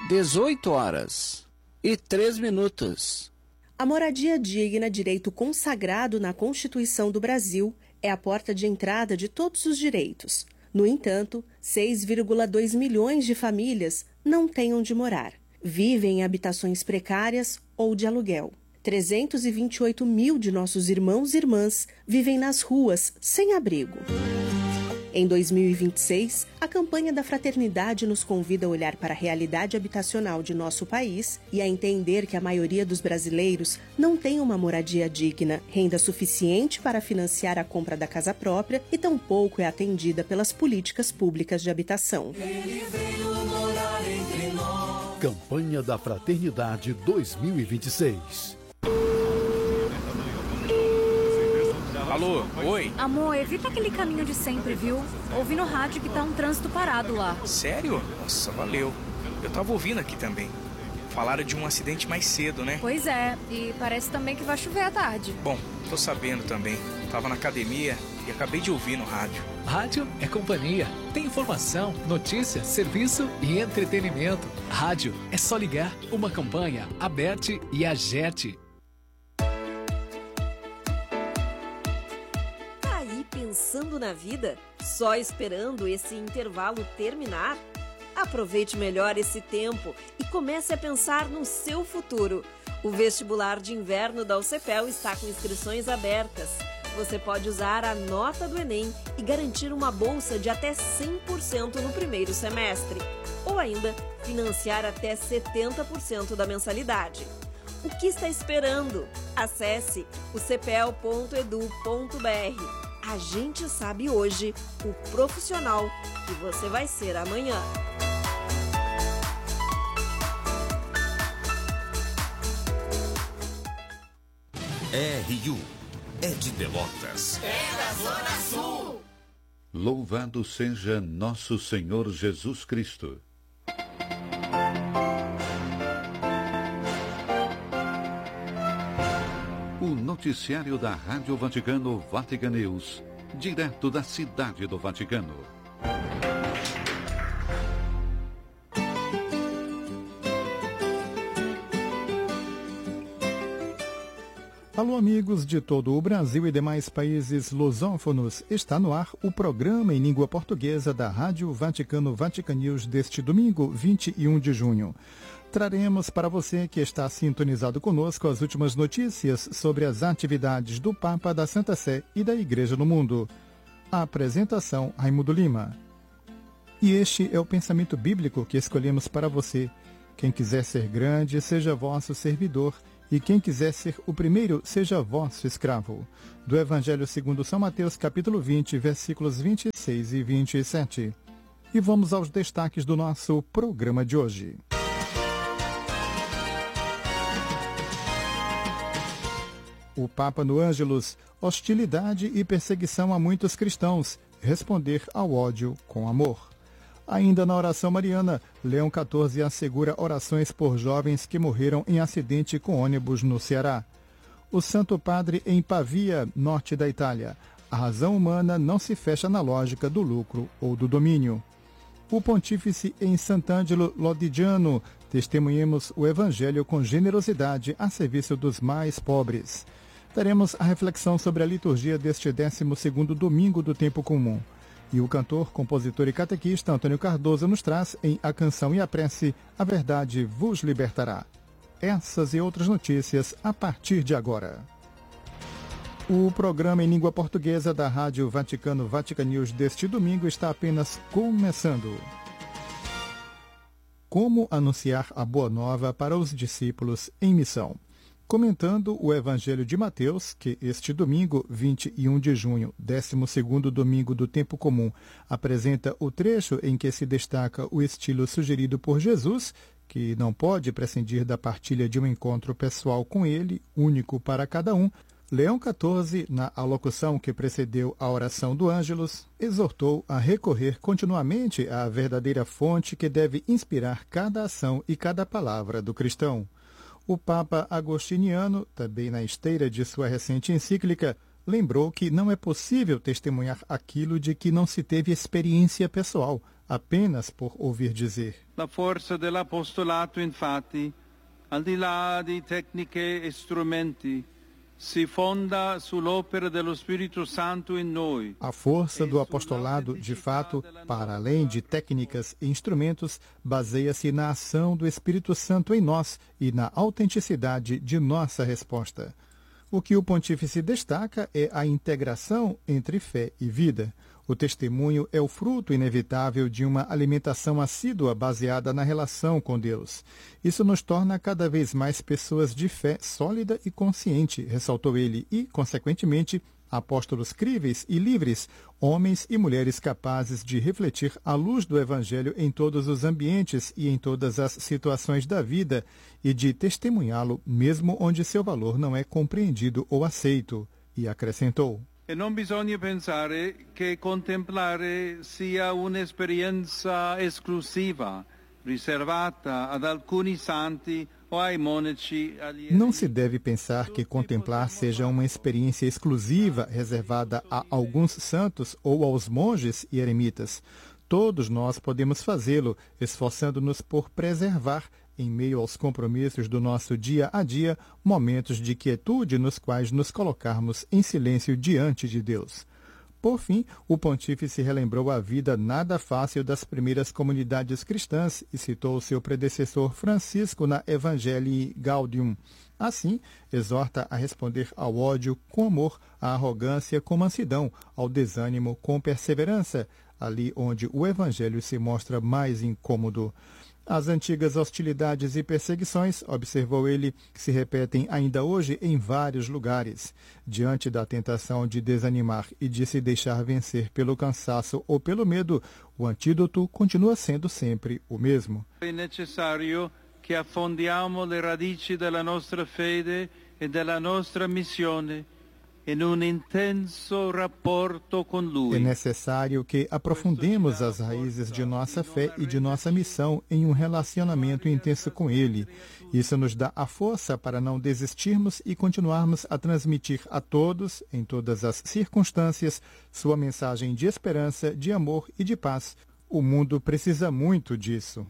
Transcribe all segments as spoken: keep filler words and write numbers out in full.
dezoito horas e três minutos. A moradia digna, direito consagrado na Constituição do Brasil, é a porta de entrada de todos os direitos. No entanto, seis vírgula dois milhões de famílias não têm onde morar. Vivem em habitações precárias ou de aluguel. trezentos e vinte e oito mil de nossos irmãos e irmãs vivem nas ruas sem abrigo. Em dois mil e vinte e seis, a campanha da Fraternidade nos convida a olhar para a realidade habitacional de nosso país e a entender que a maioria dos brasileiros não tem uma moradia digna, renda suficiente para financiar a compra da casa própria e tampouco é atendida pelas políticas públicas de habitação. Ele veio morar entre nós. Campanha da Fraternidade dois mil e vinte e seis. Alô, oi? Amor, evita aquele caminho de sempre, viu? Ouvi no rádio que tá um trânsito parado lá. Sério? Nossa, valeu. Eu tava ouvindo aqui também. Falaram de um acidente mais cedo, né? Pois é, e parece também que vai chover à tarde. Bom, tô sabendo também. Tava na academia e acabei de ouvir no rádio. Rádio é companhia. Tem informação, notícia, serviço e entretenimento. Rádio é só ligar. Uma campanha, Aberte e Agete. Pensando na vida? Só esperando esse intervalo terminar? Aproveite melhor esse tempo e comece a pensar no seu futuro. O vestibular de inverno da U C P E L está com inscrições abertas. Você pode usar a nota do Enem e garantir uma bolsa de até cem por cento no primeiro semestre. Ou ainda, financiar até setenta por cento da mensalidade. O que está esperando? Acesse u c p e l ponto edu ponto b r. A gente sabe hoje o profissional que você vai ser amanhã. R U é de Pelotas. É da Zona Sul. Louvado seja nosso Senhor Jesus Cristo. O noticiário da Rádio Vaticano Vatican News, direto da cidade do Vaticano. Alô, amigos de todo o Brasil e demais países lusófonos. Está no ar o programa em língua portuguesa da Rádio Vaticano Vatican News deste domingo, vinte e um de junho. Traremos para você que está sintonizado conosco as últimas notícias sobre as atividades do Papa, da Santa Sé e da Igreja no mundo. A apresentação, Raimundo Lima. E este é o pensamento bíblico que escolhemos para você. Quem quiser ser grande, seja vosso servidor, e quem quiser ser o primeiro, seja vosso escravo. Do Evangelho segundo São Mateus, capítulo vinte, versículos vinte e seis e vinte e sete. E vamos aos destaques do nosso programa de hoje. O Papa no Ângelus, hostilidade e perseguição a muitos cristãos, responder ao ódio com amor. Ainda na oração mariana, Leão quatorze assegura orações por jovens que morreram em acidente com ônibus no Ceará. O Santo Padre em Pavia, norte da Itália. A razão humana não se fecha na lógica do lucro ou do domínio. O Pontífice em Sant'Angelo Lodigiano, testemunhemos o Evangelho com generosidade a serviço dos mais pobres. Teremos a reflexão sobre a liturgia deste décimo segundo domingo do tempo comum. E o cantor, compositor e catequista Antônio Cardoso nos traz em A Canção e a Prece, A Verdade vos libertará. Essas e outras notícias a partir de agora. O programa em língua portuguesa da Rádio Vaticano Vatican News deste domingo está apenas começando. Como anunciar a Boa Nova para os discípulos em missão? Comentando o Evangelho de Mateus, que este domingo, vinte e um de junho, décimo segundo domingo do tempo comum, apresenta o trecho em que se destaca o estilo sugerido por Jesus, que não pode prescindir da partilha de um encontro pessoal com ele, único para cada um, Leão quatorze, na alocução que precedeu a oração do Ângelus, exortou a recorrer continuamente à verdadeira fonte que deve inspirar cada ação e cada palavra do cristão. O Papa Agostiniano, também na esteira de sua recente encíclica, lembrou que não é possível testemunhar aquilo de que não se teve experiência pessoal, apenas por ouvir dizer. La forza dell'apostolato, infatti, al di là di tecniche e strumenti, si fonda sull'opera dello Spirito Santo in noi. A força do apostolado, de fato, para além de técnicas e instrumentos, baseia-se na ação do Espírito Santo em nós e na autenticidade de nossa resposta. O que o pontífice destaca é a integração entre fé e vida. O testemunho é o fruto inevitável de uma alimentação assídua baseada na relação com Deus. Isso nos torna cada vez mais pessoas de fé sólida e consciente, ressaltou ele, e, consequentemente, apóstolos críveis e livres, homens e mulheres capazes de refletir a luz do Evangelho em todos os ambientes e em todas as situações da vida e de testemunhá-lo mesmo onde seu valor não é compreendido ou aceito. E acrescentou: E non bisogna pensare che contemplare sia un'esperienza esclusiva, riservata ad alcuni santi o ai monaci. Não se deve pensar que contemplar seja uma experiência exclusiva, reservada a alguns santos ou aos monges e eremitas. Todos nós podemos fazê-lo, esforçando-nos por preservar, em meio aos compromissos do nosso dia a dia, momentos de quietude nos quais nos colocarmos em silêncio diante de Deus. Por fim, o pontífice relembrou a vida nada fácil das primeiras comunidades cristãs e citou seu predecessor Francisco na Evangelii Gaudium. Assim, exorta a responder ao ódio com amor, à arrogância com mansidão, ao desânimo com perseverança, ali onde o Evangelho se mostra mais incômodo. As antigas hostilidades e perseguições, observou ele, se repetem ainda hoje em vários lugares. Diante da tentação de desanimar e de se deixar vencer pelo cansaço ou pelo medo, o antídoto continua sendo sempre o mesmo. É necessário que affondiamo le radici della nostra fede e della nostra missione in un intenso rapporto con Lui. É necessário que aprofundemos as raízes de nossa fé e de nossa missão em um relacionamento intenso com Ele. Isso nos dá a força para não desistirmos e continuarmos a transmitir a todos, em todas as circunstâncias, sua mensagem de esperança, de amor e de paz. O mundo precisa muito disso.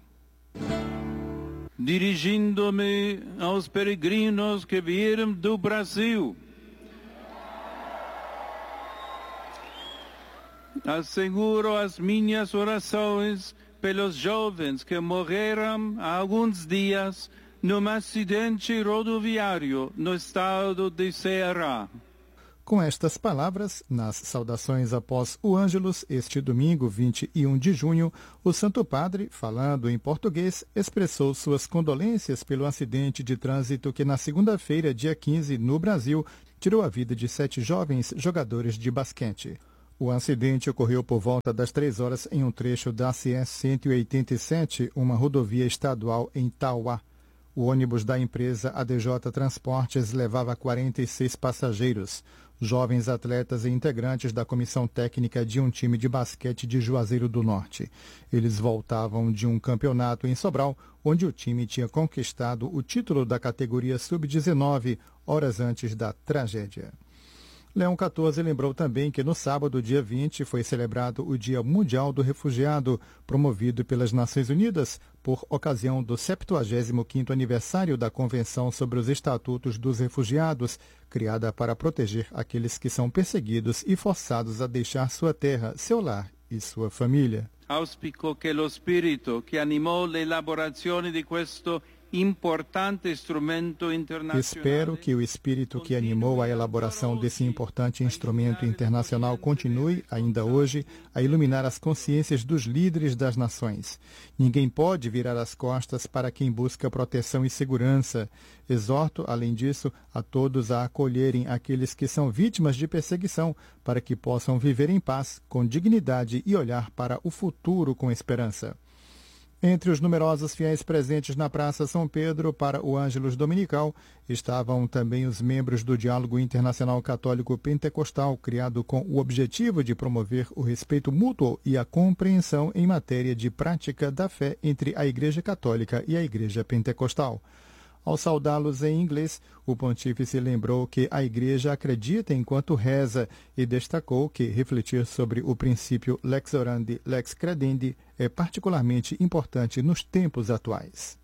Dirigindo-me aos peregrinos que vieram do Brasil, asseguro as minhas orações pelos jovens que morreram há alguns dias num acidente rodoviário no estado de Ceará. Com estas palavras, nas saudações após o Ângelus, este domingo, vinte e um de junho, o Santo Padre, falando em português, expressou suas condolências pelo acidente de trânsito que na segunda-feira, dia quinze, no Brasil, tirou a vida de sete jovens jogadores de basquete. O acidente ocorreu por volta das três horas em um trecho da C S cento e oitenta e sete, uma rodovia estadual em Tauá. O ônibus da empresa A D J Transportes levava quarenta e seis passageiros, jovens atletas e integrantes da comissão técnica de um time de basquete de Juazeiro do Norte. Eles voltavam de um campeonato em Sobral, onde o time tinha conquistado o título da categoria sub dezenove, horas antes da tragédia. Leão quatorze lembrou também que no sábado, dia vinte, foi celebrado o Dia Mundial do Refugiado, promovido pelas Nações Unidas por ocasião do septuagésimo quinto aniversário da Convenção sobre os Estatutos dos Refugiados, criada para proteger aqueles que são perseguidos e forçados a deixar sua terra, seu lar e sua família. Auspico che lo spirito che animò l'elaborazione di questo importante instrumento internacional. Espero que o espírito que animou a elaboração desse importante instrumento internacional continue, ainda hoje, a iluminar as consciências dos líderes das nações. Ninguém pode virar as costas para quem busca proteção e segurança. Exorto, além disso, a todos a acolherem aqueles que são vítimas de perseguição, para que possam viver em paz, com dignidade e olhar para o futuro com esperança. Entre os numerosos fiéis presentes na Praça São Pedro para o Ângelus Dominical estavam também os membros do Diálogo Internacional Católico Pentecostal, criado com o objetivo de promover o respeito mútuo e a compreensão em matéria de prática da fé entre a Igreja Católica e a Igreja Pentecostal. Ao saudá-los em inglês, o pontífice lembrou que a Igreja acredita enquanto reza e destacou que refletir sobre o princípio lex orandi, lex credendi é particularmente importante nos tempos atuais.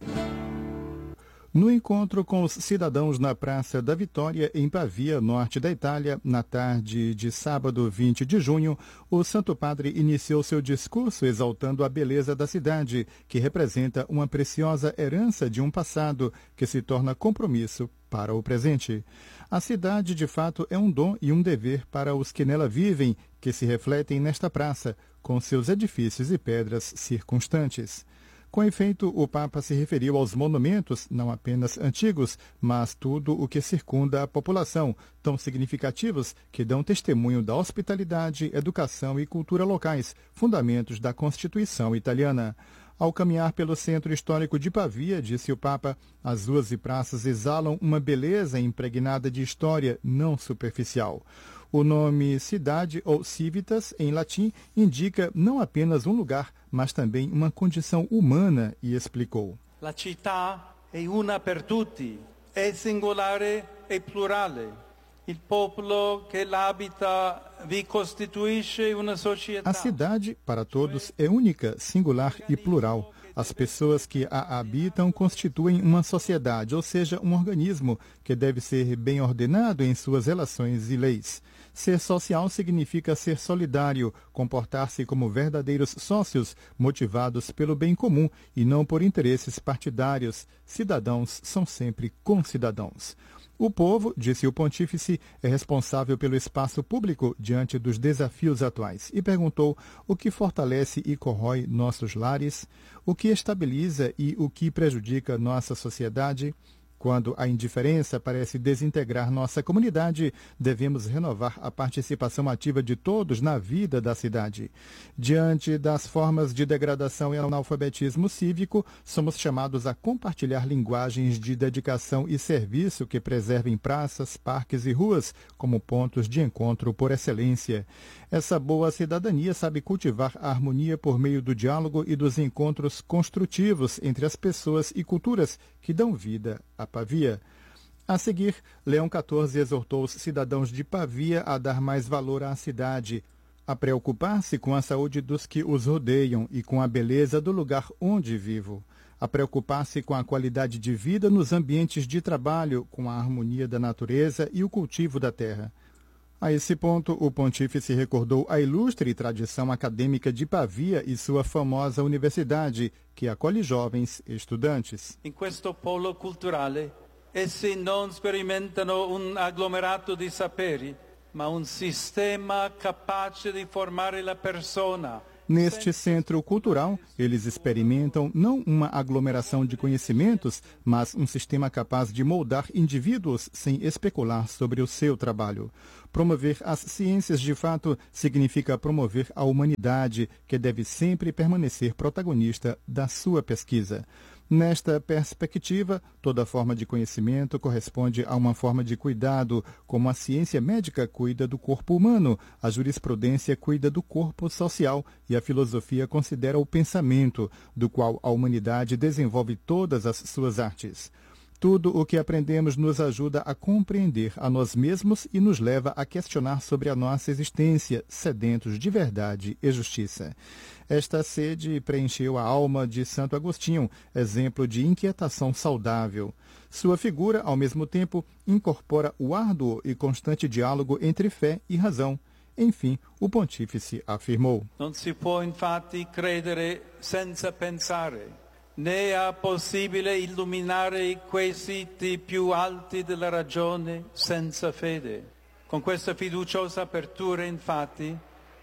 No encontro com os cidadãos na Praça da Vitória, em Pavia, norte da Itália, na tarde de sábado vinte de junho, o Santo Padre iniciou seu discurso exaltando a beleza da cidade, que representa uma preciosa herança de um passado que se torna compromisso para o presente. A cidade, de fato, é um dom e um dever para os que nela vivem, que se refletem nesta praça, com seus edifícios e pedras circunstantes. Com efeito, o Papa se referiu aos monumentos, não apenas antigos, mas tudo o que circunda a população, tão significativos que dão testemunho da hospitalidade, educação e cultura locais, fundamentos da Constituição italiana. Ao caminhar pelo centro histórico de Pavia, disse o Papa, as ruas e praças exalam uma beleza impregnada de história não superficial. O nome cidade ou civitas, em latim, indica não apenas um lugar, mas também uma condição humana, e explicou. La città è una per tutti, è singolare e plurale. Il popolo che l'abita vi costituisce una società. A cidade, para todos, é única, singular e plural. As pessoas que a habitam constituem uma sociedade, ou seja, um organismo que deve ser bem ordenado em suas relações e leis. Ser social significa ser solidário, comportar-se como verdadeiros sócios, motivados pelo bem comum e não por interesses partidários. Cidadãos são sempre concidadãos. O povo, disse o pontífice, é responsável pelo espaço público diante dos desafios atuais e perguntou o que fortalece e corrói nossos lares, o que estabiliza e o que prejudica nossa sociedade. Quando a indiferença parece desintegrar nossa comunidade, devemos renovar a participação ativa de todos na vida da cidade. Diante das formas de degradação e analfabetismo cívico, somos chamados a compartilhar linguagens de dedicação e serviço que preservem praças, parques e ruas como pontos de encontro por excelência. Essa boa cidadania sabe cultivar a harmonia por meio do diálogo e dos encontros construtivos entre as pessoas e culturas que dão vida a Pavia. A seguir, Leão quatorze exortou os cidadãos de Pavia a dar mais valor à cidade, a preocupar-se com a saúde dos que os rodeiam e com a beleza do lugar onde vivo, a preocupar-se com a qualidade de vida nos ambientes de trabalho, com a harmonia da natureza e o cultivo da terra. A esse ponto, o pontífice recordou a ilustre tradição acadêmica de Pavia e sua famosa universidade, que acolhe jovens estudantes. In questo polo culturale, essi non sperimentano un agglomerato di saperi, ma un sistema capace di formare la persona. Neste centro cultural, eles experimentam não uma aglomeração de conhecimentos, mas um sistema capaz de moldar indivíduos sem especular sobre o seu trabalho. Promover as ciências de fato significa promover a humanidade, que deve sempre permanecer protagonista da sua pesquisa. Nesta perspectiva, toda forma de conhecimento corresponde a uma forma de cuidado, como a ciência médica cuida do corpo humano, a jurisprudência cuida do corpo social e a filosofia considera o pensamento, do qual a humanidade desenvolve todas as suas artes. Tudo o que aprendemos nos ajuda a compreender a nós mesmos e nos leva a questionar sobre a nossa existência, sedentos de verdade e justiça. Esta sede preencheu a alma de Santo Agostinho, exemplo de inquietação saudável. Sua figura, ao mesmo tempo, incorpora o árduo e constante diálogo entre fé e razão. Enfim, o pontífice afirmou: Non si può infatti credere senza pensare. Né è possibile illuminare i quesiti più alti della ragione senza fede. Con questa fiduciosa apertura, infatti,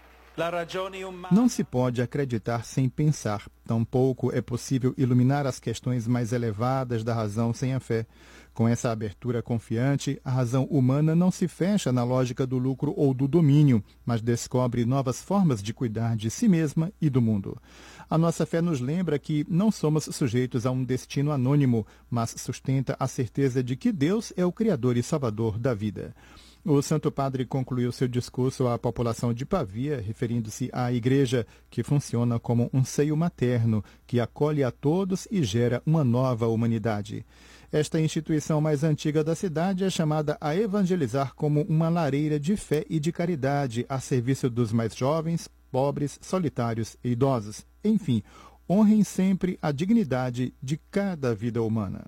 la ragione umana... Não se pode acreditar sem pensar. Tampouco é possível iluminar as questões mais elevadas da razão sem a fé. Com essa abertura confiante, a razão humana não se fecha na lógica do lucro ou do domínio, mas descobre novas formas de cuidar de si mesma e do mundo. A nossa fé nos lembra que não somos sujeitos a um destino anônimo, mas sustenta a certeza de que Deus é o Criador e Salvador da vida. O Santo Padre concluiu seu discurso à população de Pavia, referindo-se à Igreja, que funciona como um seio materno, que acolhe a todos e gera uma nova humanidade. Esta instituição mais antiga da cidade é chamada a evangelizar como uma lareira de fé e de caridade a serviço dos mais jovens, pobres, solitários e idosos. Enfim, honrem sempre a dignidade de cada vida humana.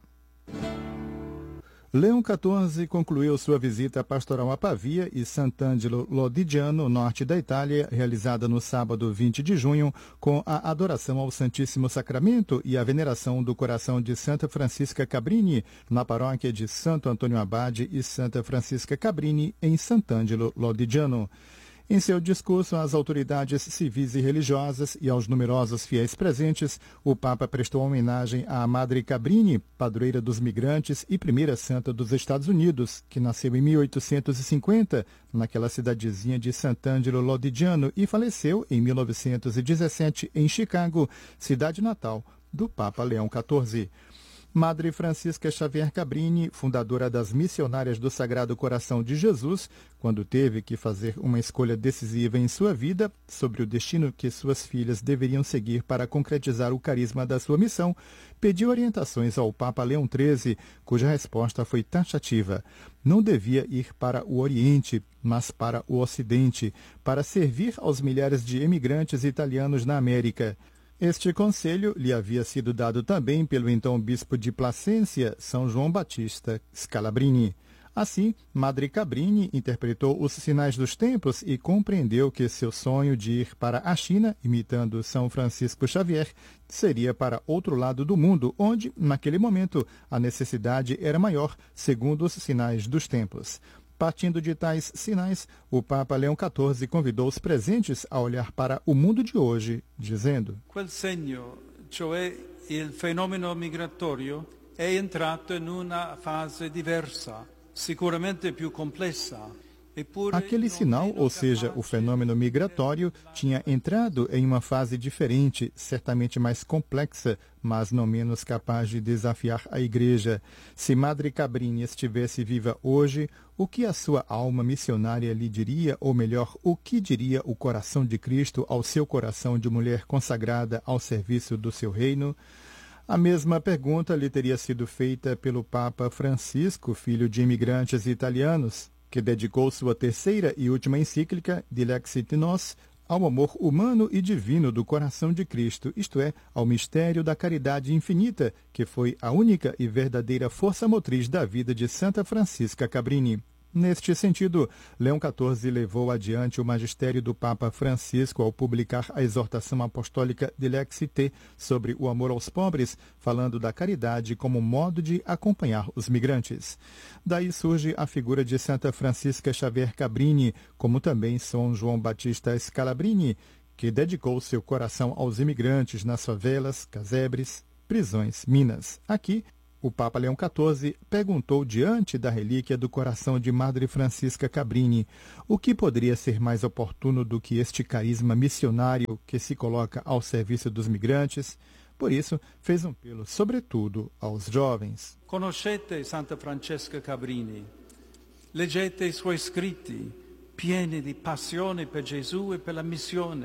Leão quatorze concluiu sua visita pastoral a Pavia e Sant'Angelo Lodigiano, norte da Itália, realizada no sábado vinte de junho, com a adoração ao Santíssimo Sacramento e a veneração do coração de Santa Francisca Cabrini, na paróquia de Santo Antônio Abade e Santa Francisca Cabrini, em Sant'Angelo Lodigiano. Em seu discurso às autoridades civis e religiosas e aos numerosos fiéis presentes, o Papa prestou homenagem à Madre Cabrini, padroeira dos migrantes e primeira santa dos Estados Unidos, que nasceu em mil oitocentos e cinquenta, naquela cidadezinha de Sant'Angelo Lodigiano, e faleceu em mil novecentos e dezessete em Chicago, cidade natal do Papa Leão quatorze. Madre Francisca Xavier Cabrini, fundadora das Missionárias do Sagrado Coração de Jesus, quando teve que fazer uma escolha decisiva em sua vida sobre o destino que suas filhas deveriam seguir para concretizar o carisma da sua missão, pediu orientações ao Papa Leão treze, cuja resposta foi taxativa. Não devia ir para o Oriente, mas para o Ocidente, para servir aos milhares de emigrantes italianos na América. Este conselho lhe havia sido dado também pelo então bispo de Placência, São João Batista Scalabrini. Assim, Madre Cabrini interpretou os sinais dos tempos e compreendeu que seu sonho de ir para a China, imitando São Francisco Xavier, seria para outro lado do mundo, onde, naquele momento, a necessidade era maior, segundo os sinais dos tempos. Partindo de tais sinais, o Papa Leão quatorze convidou os presentes a olhar para o mundo de hoje, dizendo: Quel segno, cioè il fenomeno migratorio, è entrato in una fase diversa, sicuramente più complessa. Aquele sinal, ou seja, o fenômeno migratório, tinha entrado em uma fase diferente, certamente mais complexa, mas não menos capaz de desafiar a Igreja. Se Madre Cabrini estivesse viva hoje, o que a sua alma missionária lhe diria, ou melhor, o que diria o coração de Cristo ao seu coração de mulher consagrada ao serviço do seu reino? A mesma pergunta lhe teria sido feita pelo Papa Francisco, filho de imigrantes italianos, que dedicou sua terceira e última encíclica, Dilexit Nos, ao amor humano e divino do coração de Cristo, isto é, ao mistério da caridade infinita, que foi a única e verdadeira força motriz da vida de Santa Francisca Cabrini. Neste sentido, Leão quatorze levou adiante o magistério do Papa Francisco ao publicar a exortação apostólica Dilexit sobre o amor aos pobres, falando da caridade como modo de acompanhar os migrantes. Daí surge a figura de Santa Francisca Xavier Cabrini, como também São João Batista Scalabrini, que dedicou seu coração aos imigrantes nas favelas, casebres, prisões, minas. Aqui, o Papa Leão quatorze perguntou diante da relíquia do coração de Madre Francisca Cabrini o que poderia ser mais oportuno do que este carisma missionário que se coloca ao serviço dos migrantes. Por isso, fez um apelo, sobretudo, aos jovens. Conoscete Santa Francesca Cabrini, leggete i suoi scritti, pieni di passione per Gesù e per la missione,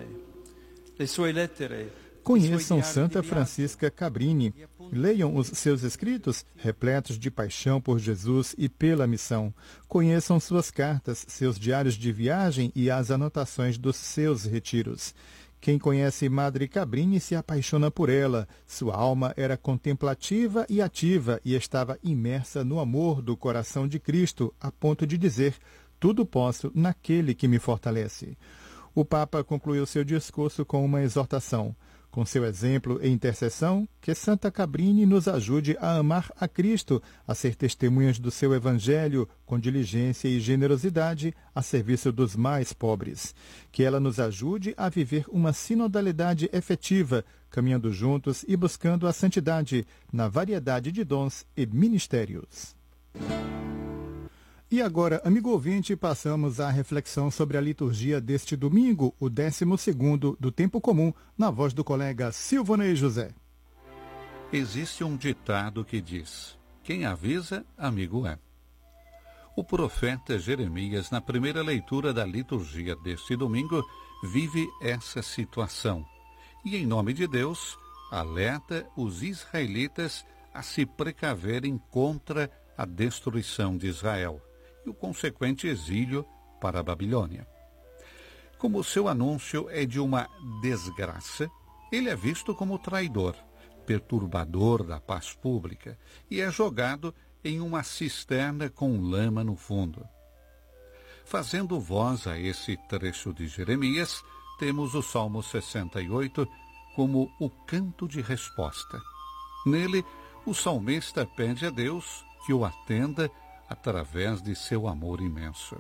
le sue lettere. Conheçam Santa Francisca Cabrini, leiam os seus escritos, repletos de paixão por Jesus e pela missão. Conheçam suas cartas, seus diários de viagem e as anotações dos seus retiros. Quem conhece Madre Cabrini se apaixona por ela. Sua alma era contemplativa e ativa e estava imersa no amor do coração de Cristo, a ponto de dizer: tudo posso naquele que me fortalece. O Papa concluiu seu discurso com uma exortação. Com seu exemplo e intercessão, que Santa Cabrini nos ajude a amar a Cristo, a ser testemunhas do seu Evangelho, com diligência e generosidade, a serviço dos mais pobres. Que ela nos ajude a viver uma sinodalidade efetiva, caminhando juntos e buscando a santidade, na variedade de dons e ministérios. E agora, amigo ouvinte, passamos à reflexão sobre a liturgia deste domingo, o décimo segundo do Tempo Comum, na voz do colega Silvonei José. Existe um ditado que diz: quem avisa, amigo é. O profeta Jeremias, na primeira leitura da liturgia deste domingo, vive essa situação. E, em nome de Deus, alerta os israelitas a se precaverem contra a destruição de Israel e o consequente exílio para a Babilônia. Como seu anúncio é de uma desgraça, ele é visto como traidor, perturbador da paz pública e é jogado em uma cisterna com lama no fundo. Fazendo voz a esse trecho de Jeremias, temos o Salmo sessenta e oito como o canto de resposta. Nele, o salmista pede a Deus que o atenda através de seu amor imenso.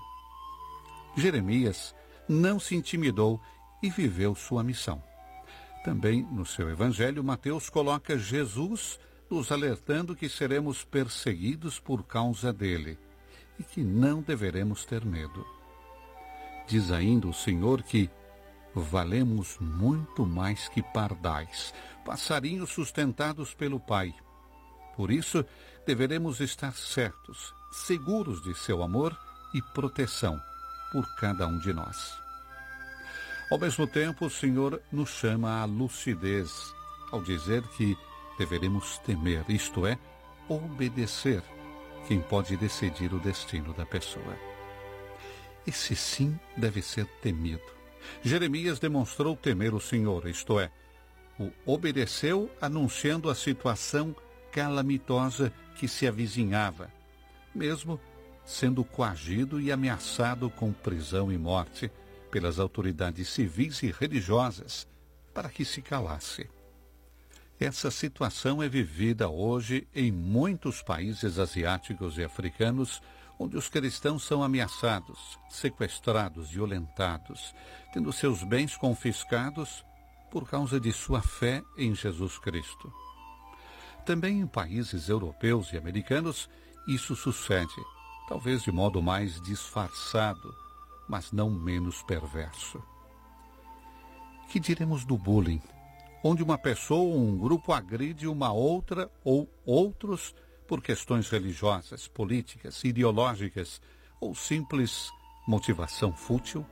Jeremias não se intimidou e viveu sua missão. Também no seu evangelho, Mateus coloca Jesus nos alertando que seremos perseguidos por causa dele e que não deveremos ter medo. Diz ainda o Senhor que valemos muito mais que pardais, passarinhos sustentados pelo Pai. Por isso, deveremos estar certos, seguros de seu amor e proteção por cada um de nós. Ao mesmo tempo, o Senhor nos chama à lucidez, ao dizer que deveremos temer, isto é, obedecer quem pode decidir o destino da pessoa. Esse sim deve ser temido. Jeremias demonstrou temer o Senhor, isto é, o obedeceu anunciando a situação calamitosa que se avizinhava, mesmo sendo coagido e ameaçado com prisão e morte pelas autoridades civis e religiosas para que se calasse. Essa situação é vivida hoje em muitos países asiáticos e africanos, onde os cristãos são ameaçados, sequestrados, violentados, tendo seus bens confiscados por causa de sua fé em Jesus Cristo. Também em países europeus e americanos, isso sucede, talvez de modo mais disfarçado, mas não menos perverso. Que diremos do bullying, onde uma pessoa ou um grupo agride uma outra ou outros por questões religiosas, políticas, ideológicas ou simples motivação fútil?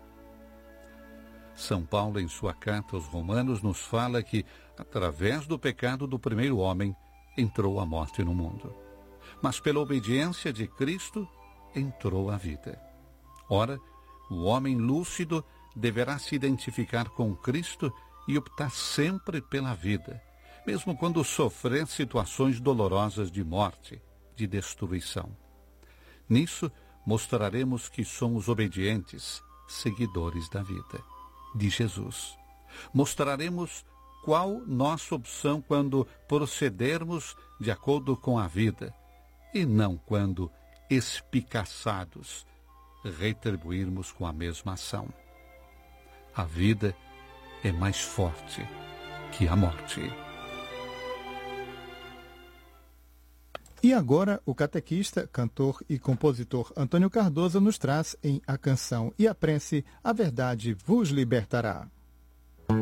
São Paulo, em sua carta aos Romanos, nos fala que, através do pecado do primeiro homem, entrou a morte no mundo. Mas pela obediência de Cristo, entrou a vida. Ora, o homem lúcido deverá se identificar com Cristo e optar sempre pela vida, mesmo quando sofrer situações dolorosas de morte, de destruição. Nisso, mostraremos que somos obedientes, seguidores da vida, de Jesus. Mostraremos qual nossa opção quando procedermos de acordo com a vida, e não quando, espicaçados, retribuirmos com a mesma ação. A vida é mais forte que a morte. E agora, o catequista, cantor e compositor Antônio Cardoso nos traz em A Canção e a Prece, A Verdade vos libertará.